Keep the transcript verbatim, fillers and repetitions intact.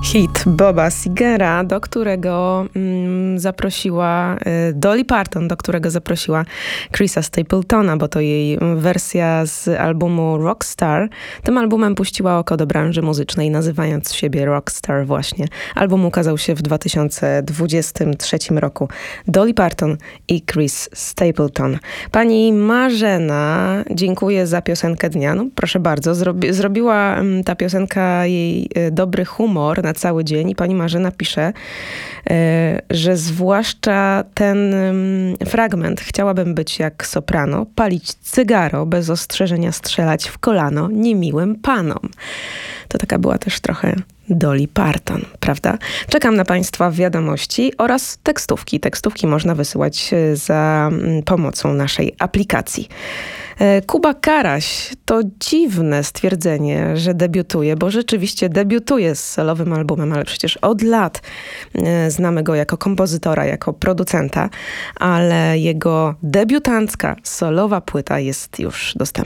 Hit Boba Segera, do którego mm, zaprosiła y, Dolly Parton, do którego zaprosiła Chrisa Stapletona, bo to jej wersja z albumu Rockstar. Tym albumem puściła oko do branży muzycznej, nazywając siebie Rockstar właśnie. Album ukazał się w dwa tysiące dwudziestym trzecim roku. Dolly Parton i Chris Stapleton. Pani Marzena dziękuję za piosenkę dnia. No, proszę bardzo, zrobi, zrobiła mm, ta piosenka jej y, dobry humor na cały dzień i pani Marzena pisze, że zwłaszcza ten fragment chciałabym być jak soprano, palić cygaro, bez ostrzeżenia strzelać w kolano niemiłym panom. To taka była też trochę Dolly Parton, prawda? Czekam na Państwa wiadomości oraz tekstówki. Tekstówki można wysyłać za pomocą naszej aplikacji. Kuba Karaś, to dziwne stwierdzenie, że debiutuje, bo rzeczywiście debiutuje z solowym albumem, ale przecież od lat znamy go jako kompozytora, jako producenta, ale jego debiutancka solowa płyta jest już dostępna.